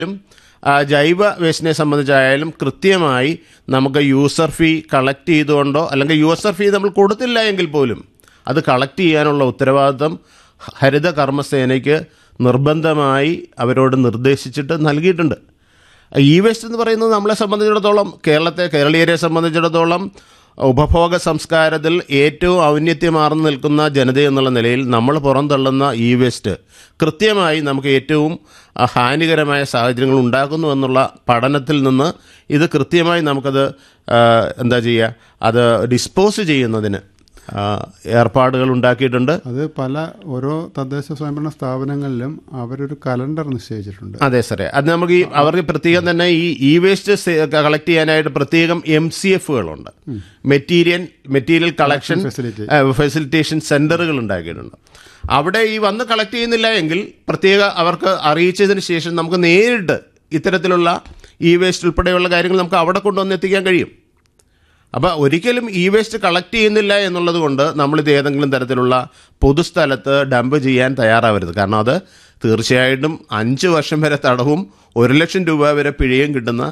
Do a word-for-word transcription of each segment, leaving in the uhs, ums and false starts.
ജൈവ വേസ്റ്റിനെ സംബന്ധിച്ചായാലും കൃത്യമായി നമുക്ക് യൂസർ ഫീ കളക്ട് ചെയ്തുകൊണ്ടോ അല്ലെങ്കിൽ യൂസർ ഫീ നമ്മൾ കൊടുത്തില്ല എങ്കിൽ പോലും അത് കളക്ട് ചെയ്യാനുള്ള ഉത്തരവാദിത്വം ഹരിത കർമ്മസേനയ്ക്ക് നിർബന്ധമായി അവരോട് നിർദ്ദേശിച്ചിട്ട് നൽകിയിട്ടുണ്ട്. ഇ വേസ്റ്റ് എന്ന് പറയുന്നത് നമ്മളെ സംബന്ധിച്ചിടത്തോളം, കേരളത്തെ കേരളീയരെ സംബന്ധിച്ചിടത്തോളം ഉപഭോഗ സംസ്കാരത്തിൽ ഏറ്റവും ഔന്നത്യമാർന്നു നിൽക്കുന്ന ജനത എന്നുള്ള നിലയിൽ നമ്മൾ പുറന്തള്ളുന്ന ഇ വേസ്റ്റ് കൃത്യമായി നമുക്ക് ഏറ്റവും ഹാനികരമായ സാഹചര്യങ്ങൾ ഉണ്ടാക്കുന്നു എന്നുള്ള പഠനത്തിൽ നിന്ന് ഇത് കൃത്യമായി നമുക്കത് എന്താ ചെയ്യുക, അത് ഡിസ്പോസ് ചെയ്യുന്നതിന് ഏർപ്പാടുകൾ ഉണ്ടാക്കിയിട്ടുണ്ട്. അത് പല ഓരോ തദ്ദേശ സ്വയംഭരണ സ്ഥാപനങ്ങളിലും അവരൊരു കലണ്ടർ നിശ്ചയിച്ചിട്ടുണ്ട്. അതെ സാറേ, അത് നമുക്ക് ഈ അവർക്ക് പ്രത്യേകം തന്നെ ഈ ഇ വേസ്റ്റ് കളക്ട് ചെയ്യാനായിട്ട് പ്രത്യേകം M C എഫുകളുണ്ട്, material material collection facilitation സെന്ററുകൾ ഉണ്ടാക്കിയിട്ടുണ്ട്. അവിടെ ഈ വന്ന് കളക്ട് ചെയ്യുന്നില്ല എങ്കിൽ പ്രത്യേക അവർക്ക് അറിയിച്ചതിന് ശേഷം നമുക്ക് നേരിട്ട് ഇത്തരത്തിലുള്ള ഇ വേസ്റ്റ് ഉൾപ്പെടെയുള്ള കാര്യങ്ങൾ നമുക്ക് അവിടെ കൊണ്ടുവന്ന് എത്തിക്കാൻ കഴിയും. അപ്പോൾ ഒരിക്കലും ഇ വേസ്റ്റ് കളക്ട് ചെയ്യുന്നില്ല എന്നുള്ളത് കൊണ്ട് നമ്മളിത് ഏതെങ്കിലും തരത്തിലുള്ള പൊതുസ്ഥലത്ത് ഡംപ് ചെയ്യാൻ തയ്യാറാവരുത്. കാരണം അത് തീർച്ചയായിട്ടും അഞ്ച് വർഷം വരെ തടവും ഒരു ലക്ഷം രൂപ വരെ പിഴയും കിട്ടുന്ന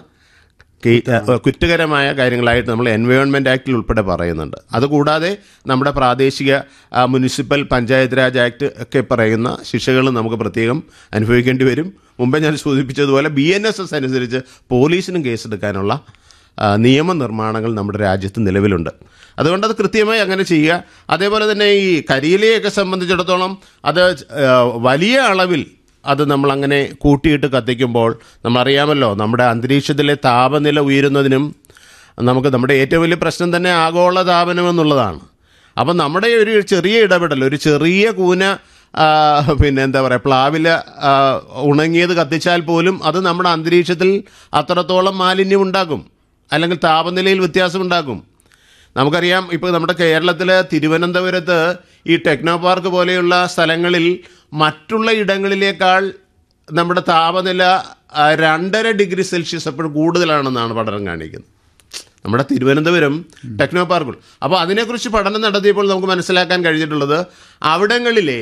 കുറ്റകരമായ കാര്യങ്ങളായിട്ട് നമ്മൾ എൻവയോൺമെൻറ്റ് ആക്ടിൽ ഉൾപ്പെടെ പറയുന്നുണ്ട്. അതുകൂടാതെ നമ്മുടെ പ്രാദേശിക മുനിസിപ്പൽ പഞ്ചായത്ത് രാജ് ആക്ട് ഒക്കെ പറയുന്ന ശിക്ഷകൾ നമുക്ക് പ്രത്യേകം അനുഭവിക്കേണ്ടി വരും. മുമ്പേ ഞാൻ സൂചിപ്പിച്ചതുപോലെ ബി എൻ എസ് എസ് അനുസരിച്ച് പോലീസിനും കേസെടുക്കാനുള്ള നിയമനിർമ്മാണങ്ങൾ നമ്മുടെ രാജ്യത്ത് നിലവിലുണ്ട്. അതുകൊണ്ട് അത് കൃത്യമായി അങ്ങനെ ചെയ്യുക. അതേപോലെ തന്നെ ഈ കരിയിലയൊക്കെ സംബന്ധിച്ചിടത്തോളം അത് വലിയ അളവിൽ അത് നമ്മളങ്ങനെ കൂട്ടിയിട്ട് കത്തിക്കുമ്പോൾ നമ്മളറിയാമല്ലോ, നമ്മുടെ അന്തരീക്ഷത്തിലെ താപനില ഉയരുന്നതിനും നമുക്ക് നമ്മുടെ ഏറ്റവും വലിയ പ്രശ്നം തന്നെ ആഗോള താപനം എന്നുള്ളതാണ്. അപ്പം നമ്മുടെ ഒരു ചെറിയ ഇടപെടൽ, ഒരു ചെറിയ കൂന പിന്നെ എന്താ പറയുക പ്ലാവില ഉണങ്ങിയത് കത്തിച്ചാൽ പോലും അത് നമ്മുടെ അന്തരീക്ഷത്തിൽ അത്രത്തോളം മാലിന്യം ഉണ്ടാക്കും, അല്ലെങ്കിൽ താപനിലയിൽ വ്യത്യാസമുണ്ടാക്കും. നമുക്കറിയാം, ഇപ്പോൾ നമ്മുടെ കേരളത്തിൽ തിരുവനന്തപുരത്ത് ഈ ടെക്നോ പാർക്ക് പോലെയുള്ള സ്ഥലങ്ങളിൽ മറ്റുള്ള ഇടങ്ങളിലേക്കാൾ നമ്മുടെ താപനില രണ്ടര ഡിഗ്രി സെൽഷ്യസ് എപ്പോഴും കൂടുതലാണെന്നാണ് പഠനം കാണിക്കുന്നത്, നമ്മുടെ തിരുവനന്തപുരം ടെക്നോ പാർക്കുകൾ. അപ്പോൾ അതിനെക്കുറിച്ച് പഠനം നടത്തിയപ്പോൾ നമുക്ക് മനസ്സിലാക്കാൻ കഴിഞ്ഞിട്ടുള്ളത് അവിടങ്ങളിലെ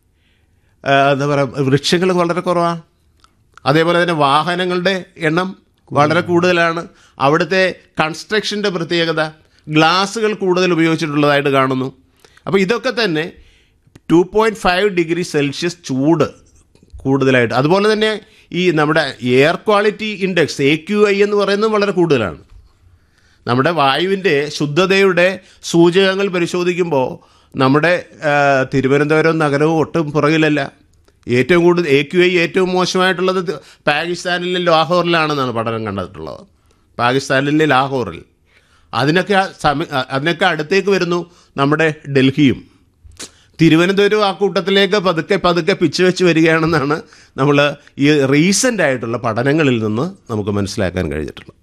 എന്താ പറയുക വൃക്ഷങ്ങൾ വളരെ കുറവാണ്. അതേപോലെ തന്നെ വാഹനങ്ങളുടെ എണ്ണം വളരെ കൂടുതലാണ്. അവിടുത്തെ കൺസ്ട്രക്ഷൻ്റെ പ്രത്യേകത, ഗ്ലാസുകൾ കൂടുതൽ ഉപയോഗിച്ചിട്ടുള്ളതായിട്ട് കാണുന്നു. അപ്പോൾ ഇതൊക്കെ തന്നെ two point five degree Celsius ചൂട് കൂടുതലായിട്ട്. അതുപോലെ തന്നെ ഈ നമ്മുടെ air quality index A Q I എന്ന് പറയുന്നത് വളരെ കൂടുതലാണ്. നമ്മുടെ വായുവിൻ്റെ ശുദ്ധതയുടെ സൂചകങ്ങൾ പരിശോധിക്കുമ്പോൾ നമ്മുടെ തിരുവനന്തപുരം നഗരവും ഒട്ടും പുറകിലല്ല. ഏറ്റവും കൂടുതൽ എ ക്യു ഐ ഏറ്റവും മോശമായിട്ടുള്ളത് പാകിസ്ഥാനിലെ ലാഹോറിലാണെന്നാണ് പഠനം കണ്ടിട്ടുള്ളത്. പാകിസ്ഥാനിലെ ലാഹോറിൽ അതിനൊക്കെ സമയ അതിനൊക്കെ അടുത്തേക്ക് വരുന്നു നമ്മുടെ ഡൽഹിയും. തിരുവനന്തപുരം ആ കൂട്ടത്തിലേക്ക് പതുക്കെ പതുക്കെ പിച്ച് വെച്ച് വരികയാണെന്നാണ് നമ്മൾ ഈ റീസെൻ്റ് ആയിട്ടുള്ള പഠനങ്ങളിൽ നിന്ന് നമുക്ക് മനസ്സിലാക്കാൻ കഴിഞ്ഞിട്ടുള്ളത്.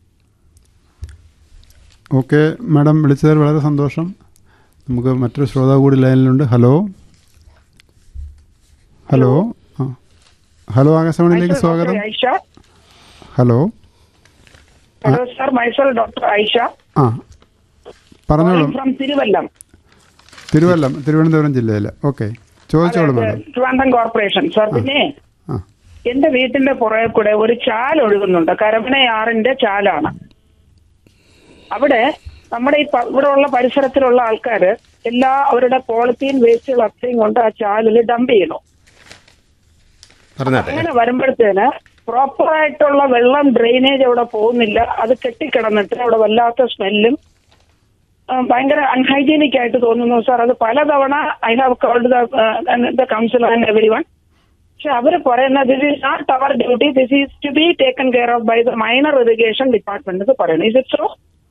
ഓക്കെ മാഡം, വിളിച്ചതിൽ വളരെ സന്തോഷം. നമുക്ക് മറ്റൊരു ശ്രോതാവ് കൂടി ലൈനിലുണ്ട്. ഹലോ ഹലോ ആ ഹലോ ആകാശവാണിയിലേക്ക് സ്വാഗതം. Hello hello sir, myself doctor Ayisha. ആ പറഞ്ഞോളൂ. തിരുവല്ലം തിരുവല്ലം തിരുവനന്തപുരം ജില്ലയിൽ. ഓക്കെ, ചോദിച്ചോളൂ മാഡം. ട്രിവാൻഡ്രം കോർപ്പറേഷൻ. സർ, പിന്നെ എന്റെ വീട്ടിന്റെ പുറകെ കൂടെ ഒരു ചാൽ ഒഴുകുന്നുണ്ട്, കരമനയാറിന്റെ ചാലാണ്. അവിടെ നമ്മുടെ ഈ ഇവിടെ ഉള്ള പരിസരത്തിലുള്ള ആൾക്കാർ എല്ലാ അവരുടെ പോളിത്തീൻ വേസ്റ്റുകൾ അത്രയും കൊണ്ട് ആ ചാലിൽ ഡംപ് ചെയ്യണു. അങ്ങനെ വരുമ്പോഴത്തേന് പ്രോപ്പറായിട്ടുള്ള വെള്ളം ഡ്രെയിനേജ് അവിടെ പോകുന്നില്ല. അത് കെട്ടിക്കിടന്നിട്ട് അവിടെ വല്ലാത്ത സ്മെല്ലും ഭയങ്കര അൺഹൈജീനിക് ആയിട്ട് തോന്നുന്നു സാർ. അത് പലതവണ I have called the council and every one. പക്ഷെ അവർ പറയുന്നത് this is not our duty, this is to be taken care of by the minor irrigation department എന്ന് പറയുന്നത്. Is it so?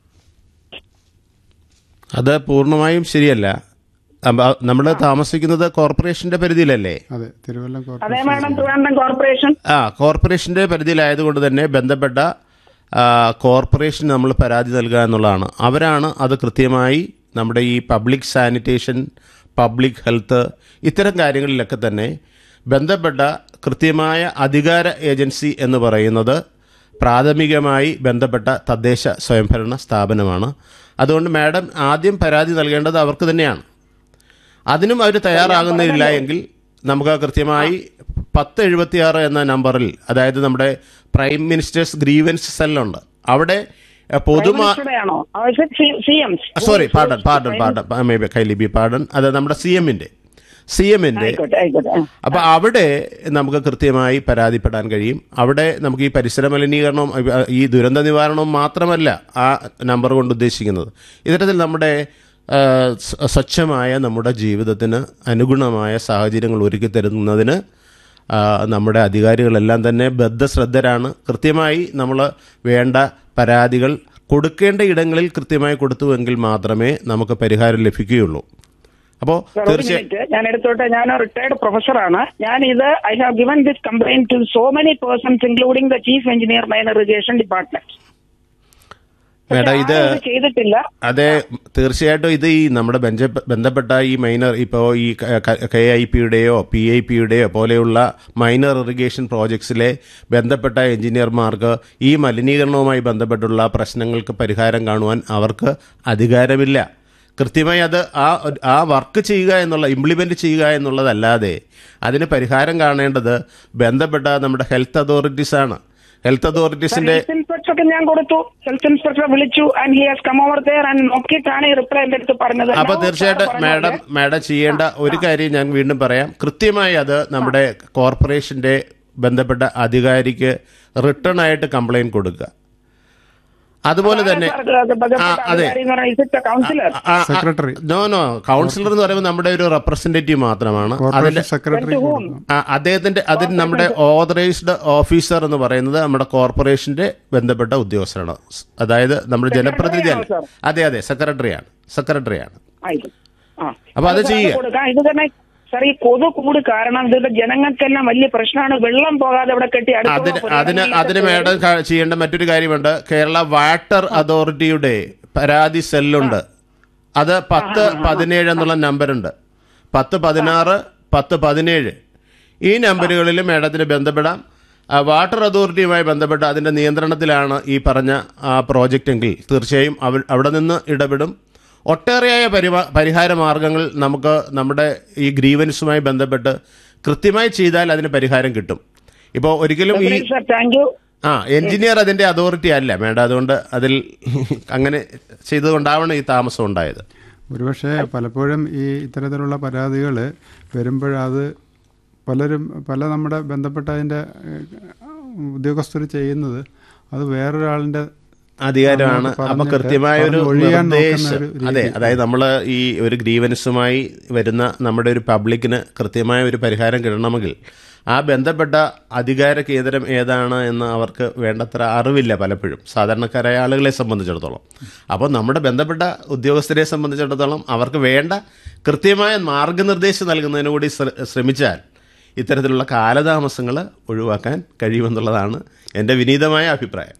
അത് പൂർണ്ണമായും ശരിയല്ല. നമ്മൾ താമസിക്കുന്നത് കോർപ്പറേഷന്റെ പരിധിയിലല്ലേ? അതെ, തിരുവല്ലം അതെ മാഡം, ട്രിവാൻഡ്രം കോർപ്പറേഷൻ. ആ കോർപ്പറേഷന്റെ പരിധിയിലായതുകൊണ്ട് തന്നെ ബന്ധപ്പെട്ട കോർപ്പറേഷൻ നമ്മൾ പരാതി നൽകുക എന്നുള്ളതാണ്. അവരാണ് അത് കൃത്യമായി നമ്മുടെ ഈ പബ്ലിക് സാനിറ്റേഷൻ, പബ്ലിക് ഹെൽത്ത് ഇത്തരം കാര്യങ്ങളിലൊക്കെ തന്നെ ബന്ധപ്പെട്ട കൃത്യമായ അധികാര ഏജൻസി എന്ന് പറയുന്നത് പ്രാഥമികമായി ബന്ധപ്പെട്ട തദ്ദേശ സ്വയംഭരണ സ്ഥാപനമാണ്. അതുകൊണ്ട് മാഡം ആദ്യം പരാതി നൽകേണ്ടത് അവർക്ക് തന്നെയാണ്. അതിനും അവർ തയ്യാറാകുന്നില്ല എങ്കിൽ നമുക്ക് കൃത്യമായി പത്ത് എഴുപത്തിയാറ് എന്ന നമ്പറിൽ, അതായത് നമ്മുടെ പ്രൈം മിനിസ്റ്റേഴ്സ് ഗ്രീവൻസ് സെല്ലുണ്ട്, അവിടെ പൊതുമാ sorry pardon pardon pardon may be കൈലി B pardon അത് നമ്മുടെ സി എമ്മിൻ്റെ സി എമ്മിൻ്റെ അപ്പോൾ അവിടെ നമുക്ക് കൃത്യമായി പരാതിപ്പെടാൻ കഴിയും. അവിടെ നമുക്ക് ഈ പരിസര മലിനീകരണവും ഈ ദുരന്ത നിവാരണവും മാത്രമല്ല ആ നമ്പർ കൊണ്ട് ഉദ്ദേശിക്കുന്നത്. ഇത്തരത്തിൽ നമ്മുടെ സ്വച്ഛമായ നമ്മുടെ ജീവിതത്തിന് അനുഗുണമായ സാഹചര്യങ്ങൾ ഒരുക്കി തരുന്നതിന് നമ്മുടെ അധികാരികളെല്ലാം തന്നെ ബദ്ധശ്രദ്ധരാണ്. കൃത്യമായി നമ്മൾ വേണ്ട പരാതികൾ കൊടുക്കേണ്ട ഇടങ്ങളിൽ കൃത്യമായി കൊടുത്തുവെങ്കിൽ മാത്രമേ നമുക്ക് പരിഹാരം ലഭിക്കുകയുള്ളൂ. അപ്പോൾ തീർച്ചയായും ഞാൻ എടുത്തോട്ടെ, ഞാൻ റിട്ടയർഡ് പ്രൊഫസറാണ്. ഞാൻ ഇത് I have given this complaint to so many persons including the chief engineer mine irrigation department. Madam ഇത് ചെയ്തിട്ടില്ല. അതെ, തീർച്ചയായിട്ടും ഇത് ഈ നമ്മുടെ ബന്ധപ്പെട്ട ഈ മൈനർ ഇപ്പോൾ ഈ കെ ഐ പിയുടെയോ പി ഐ പിയുടെയോ പോലെയുള്ള മൈനർ ഇറിഗേഷൻ പ്രോജക്ട്സിലെ ബന്ധപ്പെട്ട എഞ്ചിനീയർമാർക്ക് ഈ മലിനീകരണവുമായി ബന്ധപ്പെട്ടുള്ള പ്രശ്നങ്ങൾക്ക് പരിഹാരം കാണുവാൻ അവർക്ക് അധികാരമില്ല. കൃത്യമായി അത് ആ ആ വർക്ക് ചെയ്യുക എന്നുള്ള ഇംപ്ലിമെൻ്റ് ചെയ്യുക എന്നുള്ളതല്ലാതെ അതിന് പരിഹാരം കാണേണ്ടത് ബന്ധപ്പെട്ട നമ്മുടെ ഹെൽത്ത് അതോറിറ്റീസാണ്. ഹെൽത്ത് അതോറിറ്റീസിന്റെ ഇൻസ്പെക്ടർക്ക് ഞാൻ കൊടുത്തു. ഹെൽത്ത് ഇൻസ്പെക്ടറെ വിളിച്ചു and he has come over there and നോക്കിയിട്ടാണ് ഈ റിപ്ലൈ എൻ്റെ അടുത്ത് പറഞ്ഞത്. അപ്പൊ തീർച്ചയായിട്ടും മാഡം മാഡം ചെയ്യേണ്ട ഒരു കാര്യം ഞാൻ വീണ്ടും പറയാം. കൃത്യമായി അത് നമ്മുടെ കോർപ്പറേഷന്റെ ബന്ധപ്പെട്ട അധികാരിക്ക് റിട്ടേൺ ആയിട്ട് കംപ്ലൈന്റ് കൊടുക്കുക. അതുപോലെ തന്നെ അതെ സെക്രട്ടറി നോ നോ കൗൺസിലർ എന്ന് പറയുമ്പോൾ നമ്മുടെ ഒരു റെപ്രസെന്റേറ്റീവ് മാത്രമാണ്. അതിന്റെ സെക്രട്ടറി അദ്ദേഹത്തിന്റെ അതിന് നമ്മുടെ ഓതറൈസ്ഡ് ഓഫീസർ എന്ന് പറയുന്നത് നമ്മുടെ കോർപ്പറേഷന്റെ ബന്ധപ്പെട്ട ഉദ്യോഗസ്ഥരാണ്. അതായത് നമ്മുടെ ജനപ്രതിനിധി അല്ല. അതെ അതെ സെക്രട്ടറിയാണ് സെക്രട്ടറിയാണ് അപ്പൊ അത് ചെയ്യുക. സാർ, ഈ കൊതു കൂട് കാരണം ഇതിന്റെ ജനങ്ങൾക്കെല്ലാം വലിയ പ്രശ്നമാണ്. വെള്ളം പോകാതെ ഇവിടെ കെട്ടി അതിന് അതിന് അതിന് മേഡം ചെയ്യേണ്ട മറ്റൊരു കാര്യമുണ്ട്. കേരള വാട്ടർ അതോറിറ്റിയുടെ പരാതി സെല്ലുണ്ട്. അത് പത്ത് പതിനേഴ് എന്നുള്ള നമ്പറുണ്ട്. പത്ത് പതിനാറ് പത്ത് പതിനേഴ് ഈ നമ്പറുകളിൽ മേഡത്തിന് ബന്ധപ്പെടാം. വാട്ടർ അതോറിറ്റിയുമായി ബന്ധപ്പെട്ട് അതിൻ്റെ നിയന്ത്രണത്തിലാണ് ഈ പറഞ്ഞ പ്രോജക്റ്റ് എങ്കിൽ തീർച്ചയായും അവ അവിടെ നിന്ന് ഇടപെടും. ഒട്ടേറെയായ പരിമാ പരിഹാര മാർഗങ്ങൾ നമുക്ക് നമ്മുടെ ഈ ഗ്രീവൻസുമായി ബന്ധപ്പെട്ട് കൃത്യമായി ചെയ്താൽ അതിന് പരിഹാരം കിട്ടും. ഇപ്പോൾ ഒരിക്കലും ഈ ആ എഞ്ചിനീയർ അതിൻ്റെ അതോറിറ്റി അല്ല മേഡം. അതുകൊണ്ട് അതിൽ അങ്ങനെ ചെയ്തുകൊണ്ടാവണം ഈ താമസം ഉണ്ടായത്. ഒരുപക്ഷെ പലപ്പോഴും ഈ ഇത്തരത്തിലുള്ള പരാതികൾ വരുമ്പോഴത് പലരും പല നമ്മുടെ ബന്ധപ്പെട്ട അതിൻ്റെ ഉദ്യോഗസ്ഥർ ചെയ്യുന്നത് അത് വേറൊരാളിൻ്റെ അധികാരമാണ്. അപ്പൊ കൃത്യമായ ഒരു നിർദ്ദേശം അതെ അതായത് നമ്മൾ ഈ ഒരു ഗ്രീവൻസുമായി വരുന്ന നമ്മുടെ ഒരു പബ്ലിക്കിന് കൃത്യമായ ഒരു പരിഹാരം കിട്ടണമെങ്കിൽ ആ ബന്ധപ്പെട്ട അധികാര കേന്ദ്രം ഏതാണ് എന്ന് അവർക്ക് വേണ്ടത്ര അറിവില്ല പലപ്പോഴും സാധാരണക്കാരായ ആളുകളെ സംബന്ധിച്ചിടത്തോളം. അപ്പോൾ നമ്മുടെ ബന്ധപ്പെട്ട ഉദ്യോഗസ്ഥരെ സംബന്ധിച്ചിടത്തോളം അവർക്ക് വേണ്ട കൃത്യമായ മാർഗനിർദ്ദേശം നൽകുന്നതിന് കൂടി ശ്രമിച്ചാൽ ഇത്തരത്തിലുള്ള കാലതാമസങ്ങൾ ഒഴിവാക്കാൻ കഴിയുമെന്നുള്ളതാണ് എൻ്റെ വിനീതമായ അഭിപ്രായം.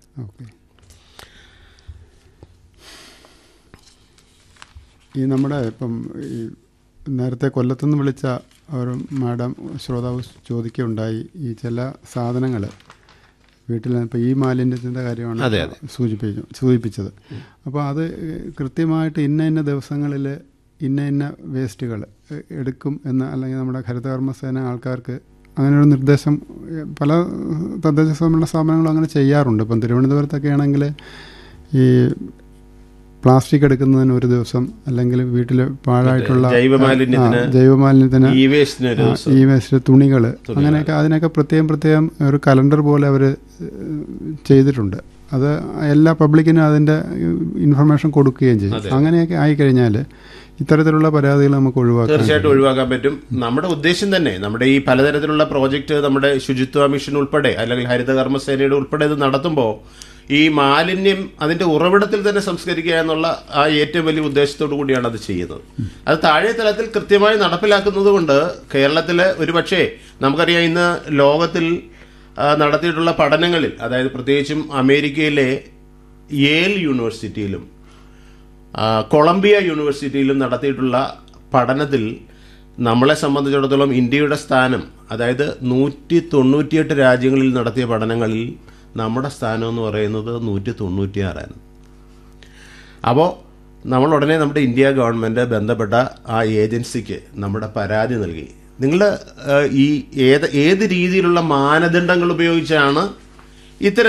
ഈ നമ്മുടെ ഇപ്പം ഈ നേരത്തെ കൊല്ലത്തുനിന്ന് വിളിച്ച ഒരു മാഡം ശ്രോതാവ് ചോദിക്കുകയുണ്ടായി ഈ ചില സാധനങ്ങൾ വീട്ടിൽ ഇപ്പോൾ ഈ മാലിന്യത്തിൻ്റെ കാര്യമാണ് സൂചിപ്പിച്ചു സൂചിപ്പിച്ചത്. അപ്പോൾ അത് കൃത്യമായിട്ട് ഇന്ന ഇന്ന ദിവസങ്ങളിൽ ഇന്ന ഇന്ന വേസ്റ്റുകൾ എടുക്കും എന്ന് അല്ലെങ്കിൽ നമ്മുടെ ഹരിതകർമ്മസേന ആൾക്കാർക്ക് അങ്ങനെ ഒരു നിർദ്ദേശം പല തദ്ദേശ സ്വയംഭരണ സ്ഥാപനങ്ങളും അങ്ങനെ ചെയ്യാറുണ്ട്. ഇപ്പം തിരുവനന്തപുരത്തൊക്കെ ആണെങ്കിൽ ഈ പ്ലാസ്റ്റിക് എടുക്കുന്നതിന് ഒരു ദിവസം അല്ലെങ്കിൽ വീട്ടിൽ പാഴായിട്ടുള്ള ജൈവമാലിന്യത്തിന് ഈ വേസ്റ്റ് തുണികൾ അങ്ങനെയൊക്കെ അതിനൊക്കെ പ്രത്യേകം പ്രത്യേകം ഒരു കലണ്ടർ പോലെ അവർ ചെയ്തിട്ടുണ്ട്. അത് എല്ലാ പബ്ലിക്കിനും അതിൻ്റെ ഇൻഫർമേഷൻ കൊടുക്കുകയും ചെയ്യും. അങ്ങനെയൊക്കെ ആയിക്കഴിഞ്ഞാൽ ഇത്തരത്തിലുള്ള പരാതികൾ നമുക്ക് ഒഴിവാക്കാം, തീർച്ചയായിട്ടും ഒഴിവാക്കാൻ പറ്റും. നമ്മുടെ ഉദ്ദേശം തന്നെ നമ്മുടെ ഈ പലതരത്തിലുള്ള പ്രോജക്റ്റ് നമ്മുടെ ശുചിത്വ മിഷൻ ഉൾപ്പെടെ അല്ലെങ്കിൽ ഹരിതകർമ്മസേനയുടെ ഉൾപ്പെടെ ഇത് നടത്തുമ്പോൾ ഈ മാലിന്യം അതിന്റെ ഉറവിടത്തിൽ തന്നെ സംസ്കരിക്കുക എന്നുള്ള ആ ഏറ്റവും വലിയ ഉദ്ദേശത്തോടു കൂടിയാണ് അത് ചെയ്യുന്നത്. അത് താഴെ തലത്തിൽ കൃത്യമായി നടപ്പിലാക്കുന്നത് കൊണ്ട് കേരളത്തിലെ ഒരുപക്ഷെ നമുക്കറിയാം ഇന്ന് ലോകത്തിൽ നടത്തിയിട്ടുള്ള പഠനങ്ങളിൽ അതായത് പ്രത്യേകിച്ചും അമേരിക്കയിലെ യേൽ യൂണിവേഴ്സിറ്റിയിലും കൊളംബിയ യൂണിവേഴ്സിറ്റിയിലും നടത്തിയിട്ടുള്ള പഠനത്തിൽ നമ്മളെ സംബന്ധിച്ചിടത്തോളം ഇന്ത്യയുടെ സ്ഥാനം അതായത് നൂറ്റി തൊണ്ണൂറ്റിയെട്ട് രാജ്യങ്ങളിൽ നടത്തിയ പഠനങ്ങളിൽ നമ്മുടെ സ്ഥാനം എന്ന് പറയുന്നത് നൂറ്റി തൊണ്ണൂറ്റിയാറാണ്. അപ്പോൾ നമ്മൾ ഉടനെ നമ്മുടെ ഇന്ത്യ ഗവൺമെൻറ് ബന്ധപ്പെട്ട ആ ഏജൻസിക്ക് നമ്മുടെ പരാതി നൽകി നിങ്ങൾ ഈ ഏത് ഏത് രീതിയിലുള്ള മാനദണ്ഡങ്ങൾ ഉപയോഗിച്ചാണ് ഇത്തരം